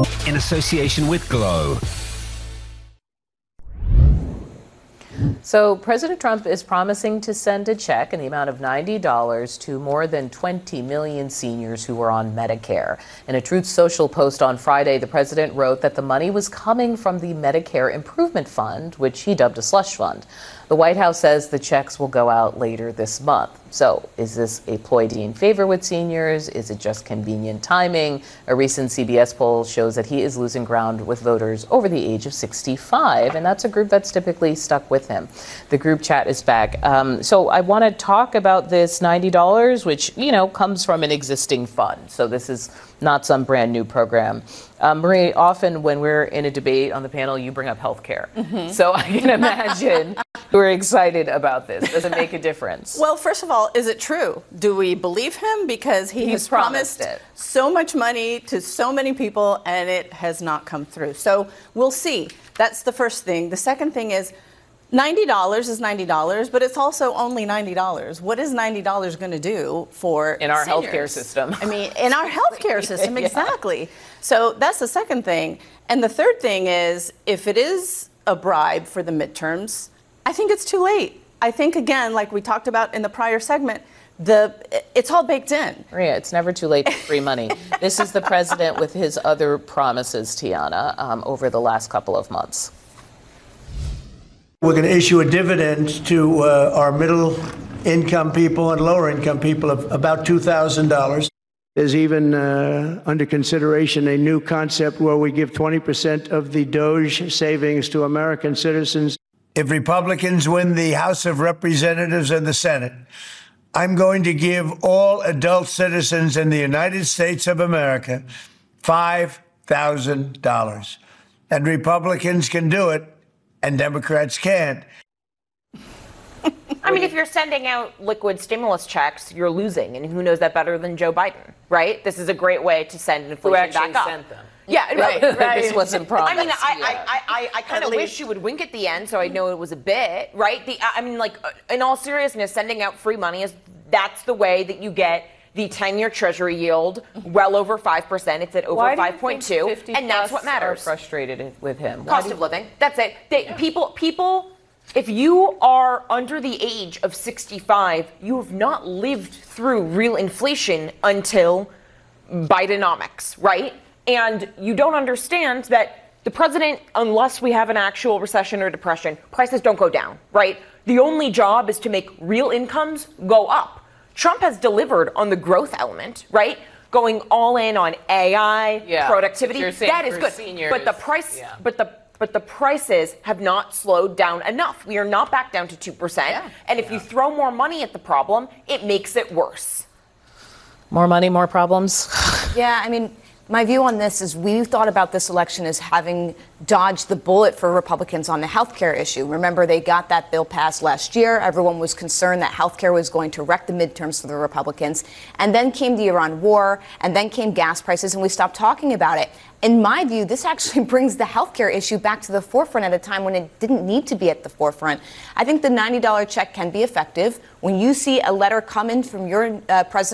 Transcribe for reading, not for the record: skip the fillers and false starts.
In association with Glow. So President Trump is promising to send a check in the amount of $90 to more than 20 million seniors who are on Medicare. In a Truth Social post on Friday, the president wrote that the money was coming from the Medicare Improvement Fund, which he dubbed a slush fund. The White House says the checks will go out later this month. So is this a ploy to gain favor with seniors? Is it just convenient timing? A recent CBS poll shows that he is losing ground with voters over the age of 65, and that's a group that's typically stuck with him. The group chat is back. So I want to talk about this $90, which, comes from an existing fund. So this is not some brand new program. Marie, often when we're in a debate on the panel, you bring up healthcare. So I can imagine we're excited about this. Does it make a difference? Well, first of all, is it true? Do we believe him? Because he has promised so much money to so many people, and it has not come through. So we'll see. That's the first thing. The second thing is, $90 is $90, but it's also only $90. What is $90 going to do for in our seniors? Healthcare system? I mean, in our healthcare system, exactly. So that's the second thing. And the third thing is, if it is a bribe for the midterms, I think it's too late. I think, again, like we talked about in the prior segment, it's all baked in. Maria, it's never too late for free money. This is the president with his other promises, Tiana, over the last couple of months. We're going to issue a dividend to our middle income people and lower income people of about $2,000. There's even under consideration a new concept where we give 20% of the DOGE savings to American citizens. If Republicans win the House of Representatives and the Senate, I'm going to give all adult citizens in the United States of America $5,000. And Republicans can do it, and Democrats can't. I mean, if you're sending out liquid stimulus checks, you're losing. And who knows that better than Joe Biden, right? This is a great way to send inflation back up. Sent them. Yeah, right. This wasn't promised. I mean, I kind of wish you would wink at the end so I know it was a bit, right? In all seriousness, sending out free money that's the way that you get the 10-year Treasury yield well over 5%. It's at over 5.2, and that's what matters. Are frustrated with him. Cost of living. That's it. People. If you are under the age of 65, you have not lived through real inflation until Bidenomics, right? And you don't understand that the president, unless we have an actual recession or depression, prices don't go down, right? The only job is to make real incomes go up. Trump has delivered on the growth element, right? Going all in on AI, productivity. That is good. Seniors, but the price, but the prices have not slowed down enough. We are not back down to 2%. And if you throw more money at the problem, it makes it worse. More money, more problems. Yeah, I mean, my view on this is we thought about this election as having dodged the bullet for Republicans on the health care issue. Remember, they got that bill passed last year. Everyone was concerned that health care was going to wreck the midterms for the Republicans. And then came the Iran war, and then came gas prices, and we stopped talking about it. In my view, this actually brings the health care issue back to the forefront at a time when it didn't need to be at the forefront. I think the $90 check can be effective. When you see a letter come in from your president,